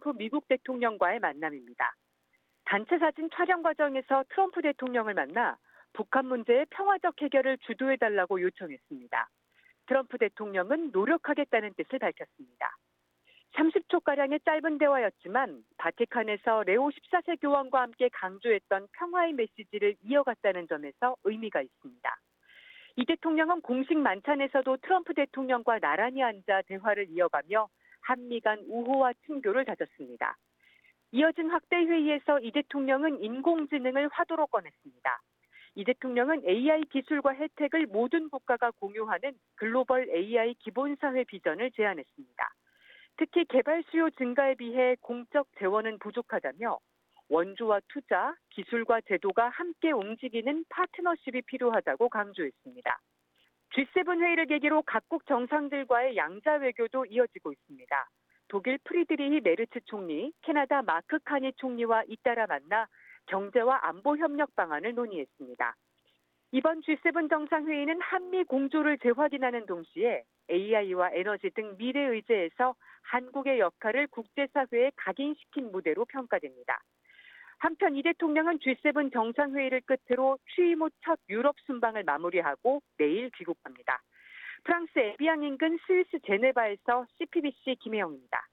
트럼프 미국 대통령과의 만남입니다. 단체 사진 촬영 과정에서 트럼프 대통령을 만나 북한 문제의 평화적 해결을 주도해달라고 요청했습니다. 트럼프 대통령은 노력하겠다는 뜻을 밝혔습니다. 30초가량의 짧은 대화였지만 바티칸에서 레오 14세 교황과 함께 강조했던 평화의 메시지를 이어갔다는 점에서 의미가 있습니다. 이 대통령은 공식 만찬에서도 트럼프 대통령과 나란히 앉아 대화를 이어가며 한미 간 우호와 친교를 다졌습니다. 이어진 확대 회의에서 이 대통령은 인공지능을 화두로 꺼냈습니다. 이 대통령은 AI 기술과 혜택을 모든 국가가 공유하는 글로벌 AI 기본사회 비전을 제안했습니다. 특히 개발 수요 증가에 비해 공적 재원은 부족하다며 원조와 투자, 기술과 제도가 함께 움직이는 파트너십이 필요하다고 강조했습니다. G7 회의를 계기로 각국 정상들과의 양자 외교도 이어지고 있습니다. 독일 프리드리히 메르츠 총리, 캐나다 마크 카니 총리와 잇따라 만나 경제와 안보 협력 방안을 논의했습니다. 이번 G7 정상회의는 한미 공조를 재확인하는 동시에 AI와 에너지 등 미래 의제에서 한국의 역할을 국제사회에 각인시킨 무대로 평가됩니다. 한편 이 대통령은 G7 정상회의를 끝으로 취임 후 첫 유럽 순방을 마무리하고 내일 귀국합니다. 프랑스 에비앙 인근 스위스 제네바에서 CPBC 김혜영입니다.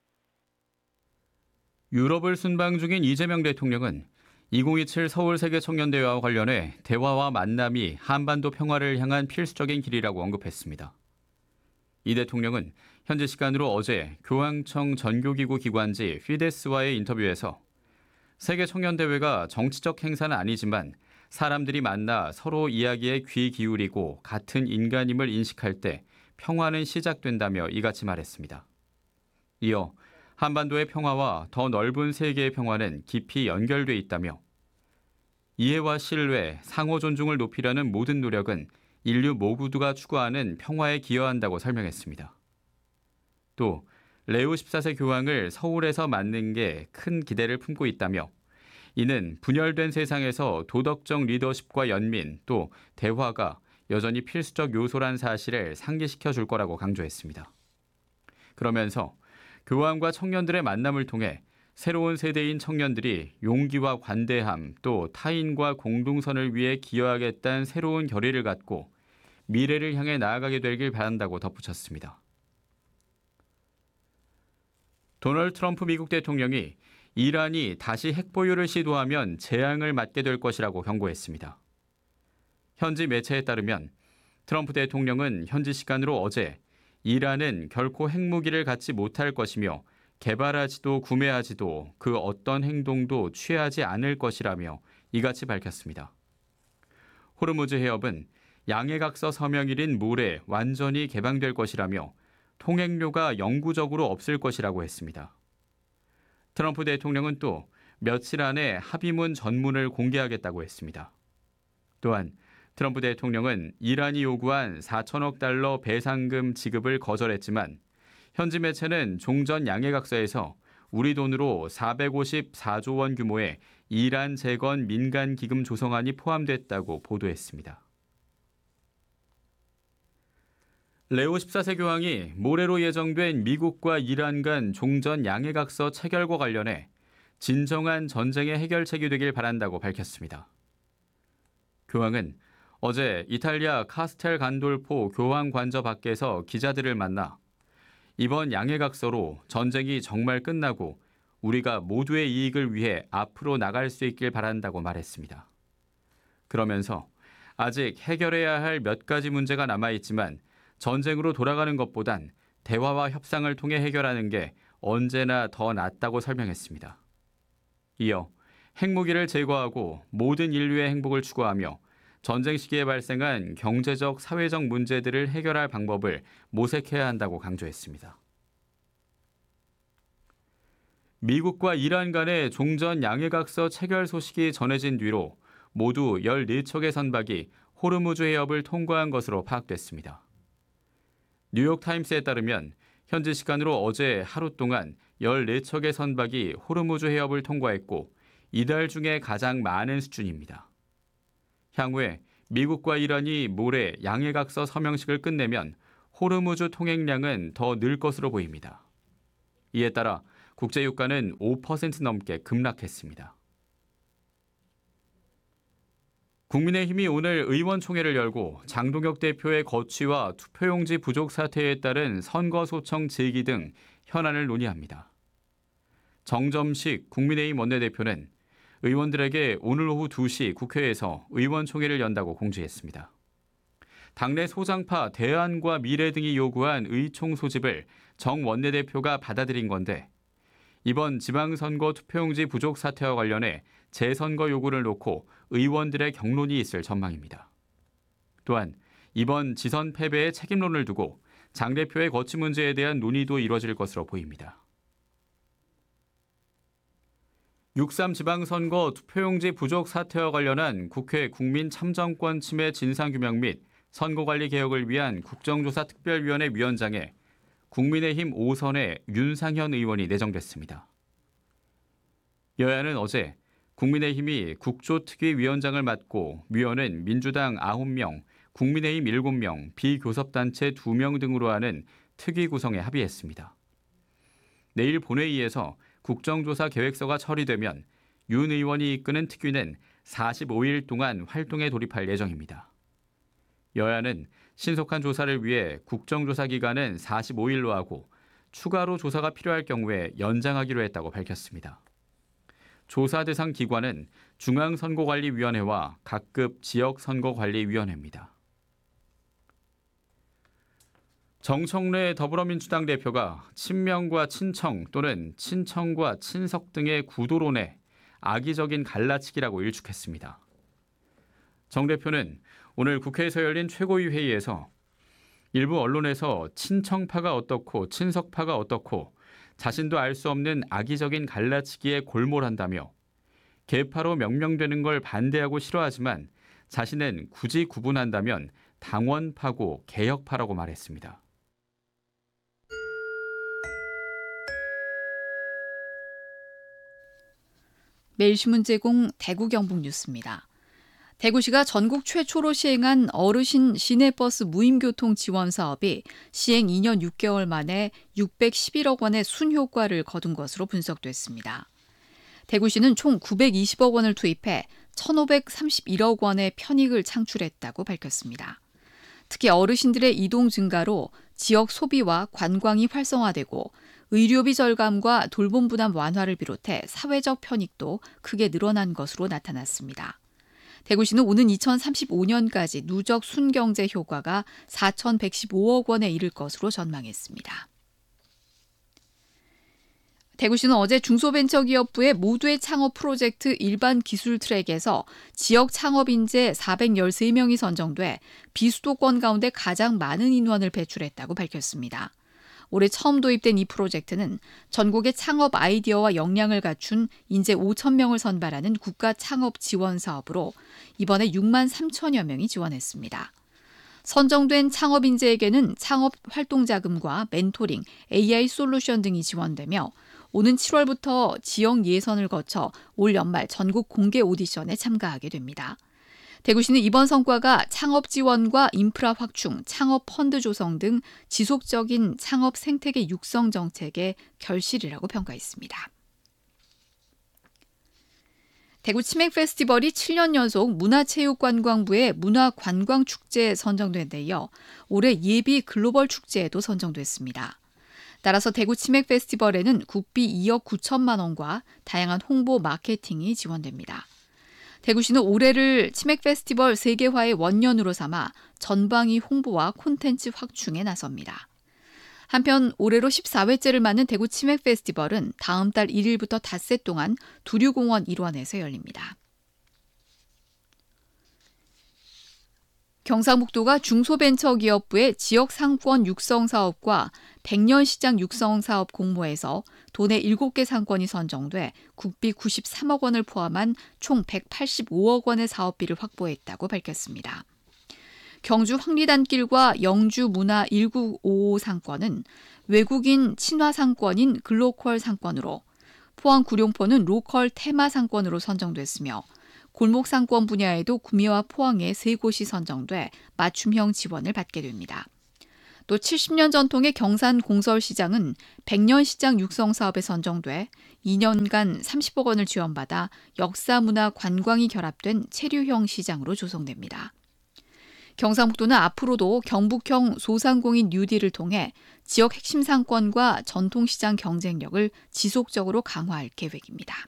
유럽을 순방 중인 이재명 대통령은 2027 서울 세계청년대회와 관련해 대화와 만남이 한반도 평화를 향한 필수적인 길이라고 언급했습니다. 이 대통령은 현지 시간으로 어제 교황청 전교기구 기관지 피데스와의 인터뷰에서 세계청년대회가 정치적 행사는 아니지만 사람들이 만나 서로 이야기에 귀 기울이고 같은 인간임을 인식할 때 평화는 시작된다며 이같이 말했습니다. 이어 한반도의 평화와 더 넓은 세계의 평화는 깊이 연결돼 있다며 이해와 신뢰, 상호 존중을 높이려는 모든 노력은 인류 모두가 추구하는 평화에 기여한다고 설명했습니다. 또 레오 14세 교황을 서울에서 맞는 게 큰 기대를 품고 있다며 이는 분열된 세상에서 도덕적 리더십과 연민 또 대화가 여전히 필수적 요소란 사실을 상기시켜 줄 거라고 강조했습니다. 그러면서 교황과 청년들의 만남을 통해 새로운 세대인 청년들이 용기와 관대함 또 타인과 공동선을 위해 기여하겠다는 새로운 결의를 갖고 미래를 향해 나아가게 되길 바란다고 덧붙였습니다. 도널드 트럼프 미국 대통령이 이란이 다시 핵보유를 시도하면 재앙을 맞게 될 것이라고 경고했습니다. 현지 매체에 따르면 트럼프 대통령은 현지 시간으로 어제 이란은 결코 핵무기를 갖지 못할 것이며 개발하지도 구매하지도 그 어떤 행동도 취하지 않을 것이라며 이같이 밝혔습니다. 호르무즈 해협은 양해각서 서명일인 모레 완전히 개방될 것이라며 통행료가 영구적으로 없을 것이라고 했습니다. 트럼프 대통령은 또 며칠 안에 합의문 전문을 공개하겠다고 했습니다. 또한 트럼프 대통령은 이란이 요구한 4천억 달러 배상금 지급을 거절했지만 현지 매체는 종전 양해각서에서 우리 돈으로 454조 원 규모의 이란 재건 민간 기금 조성안이 포함됐다고 보도했습니다. 레오 14세 교황이 모레로 예정된 미국과 이란 간 종전 양해각서 체결과 관련해 진정한 전쟁의 해결책이 되길 바란다고 밝혔습니다. 교황은 어제 이탈리아 카스텔 간돌포 교황 관저 밖에서 기자들을 만나 이번 양해각서로 전쟁이 정말 끝나고 우리가 모두의 이익을 위해 앞으로 나갈 수 있길 바란다고 말했습니다. 그러면서 아직 해결해야 할 몇 가지 문제가 남아있지만 전쟁으로 돌아가는 것보단 대화와 협상을 통해 해결하는 게 언제나 더 낫다고 설명했습니다. 이어 핵무기를 제거하고 모든 인류의 행복을 추구하며 전쟁 시기에 발생한 경제적, 사회적 문제들을 해결할 방법을 모색해야 한다고 강조했습니다. 미국과 이란 간의 종전 양해각서 체결 소식이 전해진 뒤로 모두 14척의 선박이 호르무즈 해협을 통과한 것으로 파악됐습니다. 뉴욕타임스에 따르면 현지 시간으로 어제 하루 동안 14척의 선박이 호르무즈 해협을 통과했고 이달 중에 가장 많은 수준입니다. 향후에 미국과 이란이 모레 양해각서 서명식을 끝내면 호르무즈 통행량은 더 늘 것으로 보입니다. 이에 따라 국제유가는 5% 넘게 급락했습니다. 국민의힘이 오늘 의원총회를 열고 장동혁 대표의 거취와 투표용지 부족 사태에 따른 선거소청 제기 등 현안을 논의합니다. 정점식 국민의힘 원내대표는 의원들에게 오늘 오후 2시 국회에서 의원총회를 연다고 공지했습니다. 당내 소장파 대안과 미래 등이 요구한 의총 소집을 정 원내대표가 받아들인 건데 이번 지방선거 투표용지 부족 사태와 관련해 재선거 요구를 놓고 의원들의 격론이 있을 전망입니다. 또한 이번 지선 패배의 책임론을 두고 장 대표의 거취 문제에 대한 논의도 이뤄질 것으로 보입니다. 6.3 지방선거 투표용지 부족 사태와 관련한 국회 국민참정권 침해 진상규명 및 선거관리 개혁을 위한 국정조사 특별위원회 위원장에 국민의힘 5선의 윤상현 의원이 내정됐습니다. 여야는 어제 국민의힘이 국조특위위원장을 맡고 위원은 민주당 9명, 국민의힘 7명, 비교섭단체 2명 등으로 하는 특위 구성에 합의했습니다. 내일 본회의에서 국정조사 계획서가 처리되면 윤 의원이 이끄는 특위는 45일 동안 활동에 돌입할 예정입니다. 여야는 신속한 조사를 위해 국정조사 기간은 45일로 하고 추가로 조사가 필요할 경우에 연장하기로 했다고 밝혔습니다. 조사 대상 기관은 중앙선거관리위원회와 각급 지역선거관리위원회입니다. 정청래 더불어민주당 대표가 친명과 친청 또는 친청과 친석 등의 구도론에 악의적인 갈라치기라고 일축했습니다. 정 대표는 오늘 국회에서 열린 최고위 회의에서 일부 언론에서 친청파가 어떻고 친석파가 어떻고 자신도 알 수 없는 악의적인 갈라치기에 골몰한다며 계파로 명명되는 걸 반대하고 싫어하지만 자신은 굳이 구분한다면 당원파고 개혁파라고 말했습니다. 매일신문 제공 대구 경북 뉴스입니다. 대구시가 전국 최초로 시행한 어르신 시내버스 무임교통 지원 사업이 시행 2년 6개월 만에 611억 원의 순효과를 거둔 것으로 분석됐습니다. 대구시는 총 920억 원을 투입해 1,531억 원의 편익을 창출했다고 밝혔습니다. 특히 어르신들의 이동 증가로 지역 소비와 관광이 활성화되고 의료비 절감과 돌봄 부담 완화를 비롯해 사회적 편익도 크게 늘어난 것으로 나타났습니다. 대구시는 오는 2035년까지 누적 순경제 효과가 4,115억 원에 이를 것으로 전망했습니다. 대구시는 어제 중소벤처기업부의 모두의 창업 프로젝트 일반 기술 트랙에서 지역 창업 인재 413명이 선정돼 비수도권 가운데 가장 많은 인원을 배출했다고 밝혔습니다. 올해 처음 도입된 이 프로젝트는 전국의 창업 아이디어와 역량을 갖춘 인재 5,000명을 선발하는 국가 창업 지원 사업으로 이번에 6만 3천여 명이 지원했습니다. 선정된 창업 인재에게는 창업 활동 자금과 멘토링, AI 솔루션 등이 지원되며 오는 7월부터 지역 예선을 거쳐 올 연말 전국 공개 오디션에 참가하게 됩니다. 대구시는 이번 성과가 창업 지원과 인프라 확충, 창업 펀드 조성 등 지속적인 창업 생태계 육성 정책의 결실이라고 평가했습니다. 대구 치맥 페스티벌이 7년 연속 문화체육관광부의 문화관광축제에 선정된 데 이어 올해 예비 글로벌 축제에도 선정됐습니다. 따라서 대구 치맥 페스티벌에는 국비 2억 9천만 원과 다양한 홍보 마케팅이 지원됩니다. 대구시는 올해를 치맥 페스티벌 세계화의 원년으로 삼아 전방위 홍보와 콘텐츠 확충에 나섭니다. 한편 올해로 14회째를 맞는 대구 치맥 페스티벌은 다음 달 1일부터 닷새 동안 두류공원 일원에서 열립니다. 경상북도가 중소벤처기업부의 지역상권 육성사업과 백년시장 육성사업 공모에서 도내 7개 상권이 선정돼 국비 93억 원을 포함한 총 185억 원의 사업비를 확보했다고 밝혔습니다. 경주 황리단길과 영주 문화 1955 상권은 외국인 친화 상권인 글로컬 상권으로, 포항 구룡포는 로컬 테마 상권으로 선정됐으며 골목 상권 분야에도 구미와 포항의 3곳이 선정돼 맞춤형 지원을 받게 됩니다. 또 70년 전통의 경산 공설시장은 100년 시장 육성 사업에 선정돼 2년간 30억 원을 지원받아 역사, 문화, 관광이 결합된 체류형 시장으로 조성됩니다. 경상북도는 앞으로도 경북형 소상공인 뉴딜을 통해 지역 핵심 상권과 전통시장 경쟁력을 지속적으로 강화할 계획입니다.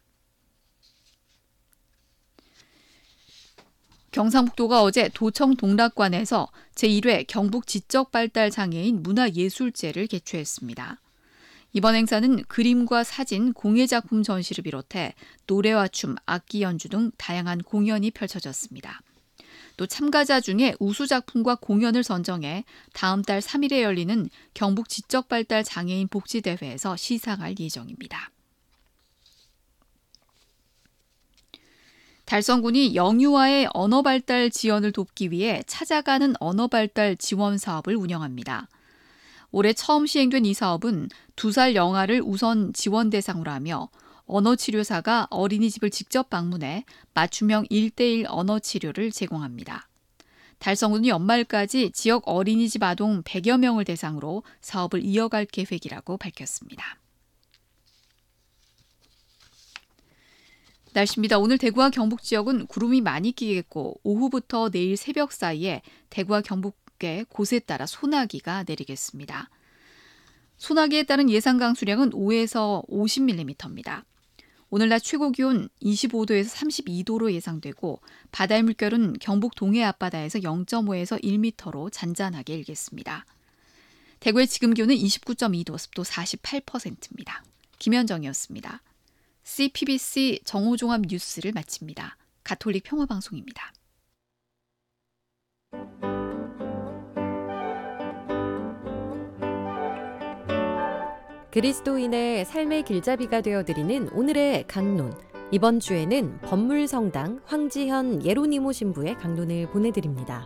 경상북도가 어제 도청 동락관에서 제1회 경북 지적발달장애인 문화예술제를 개최했습니다. 이번 행사는 그림과 사진, 공예작품 전시를 비롯해 노래와 춤, 악기 연주 등 다양한 공연이 펼쳐졌습니다. 또 참가자 중에 우수작품과 공연을 선정해 다음 달 3일에 열리는 경북 지적발달장애인 복지대회에서 시상할 예정입니다. 달성군이 영유아의 언어발달 지원을 돕기 위해 찾아가는 언어발달 지원 사업을 운영합니다. 올해 처음 시행된 이 사업은 2살 영아를 우선 지원 대상으로 하며 언어치료사가 어린이집을 직접 방문해 맞춤형 1:1 언어치료를 제공합니다. 달성군은 연말까지 지역 어린이집 아동 100여 명을 대상으로 사업을 이어갈 계획이라고 밝혔습니다. 날씨입니다. 오늘 대구와 경북 지역은 구름이 많이 끼겠고 오후부터 내일 새벽 사이에 대구와 경북의 곳에 따라 소나기가 내리겠습니다. 소나기에 따른 예상 강수량은 5에서 50mm입니다. 오늘 낮 최고 기온 25도에서 32도로 예상되고 바다의 물결은 경북 동해 앞바다에서 0.5에서 1m로 잔잔하게 일겠습니다. 대구의 지금 기온은 29.2도, 습도 48%입니다. 김현정이었습니다. CPBC 정오종합 뉴스를 마칩니다. 가톨릭 평화방송입니다. 그리스도인의 삶의 길잡이가 되어드리는 오늘의 강론. 이번 주에는 법물성당 황지현 예로니모 신부의 강론을 보내드립니다.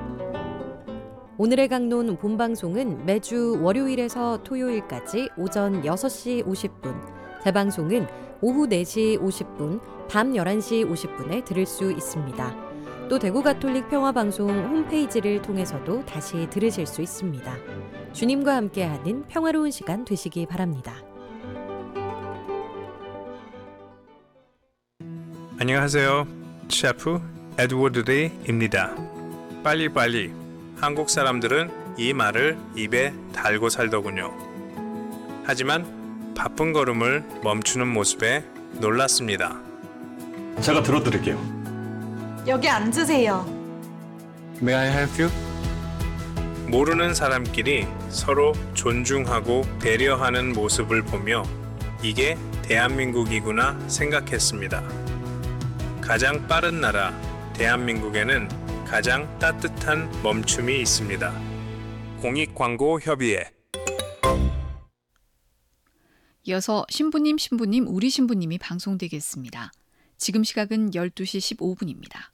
오늘의 강론 본방송은 매주 월요일에서 토요일까지 오전 6시 50분, 재방송은 오후 4시 50분, 밤 11시 50분에 들을 수 있습니다. 또 대구가톨릭 평화방송 홈페이지를 통해서도 다시 들으실 수 있습니다. 주님과 함께하는 평화로운 시간 되시기 바랍니다. 안녕하세요. 셰프 에드워드 리입니다. 빨리빨리. 한국 사람들은 이 말을 입에 달고 살더군요. 하지만 바쁜 걸음을 멈추는 모습에 놀랐습니다. 제가 들어드릴게요. 여기 앉으세요. May I help you? 모르는 사람끼리 서로 존중하고 배려하는 모습을 보며 이게 대한민국이구나 생각했습니다. 가장 빠른 나라 대한민국에는 가장 따뜻한 멈춤이 있습니다. 공익광고협의회. 이어서 신부님, 우리 신부님이 방송되겠습니다. 지금 시각은 12시 15분입니다.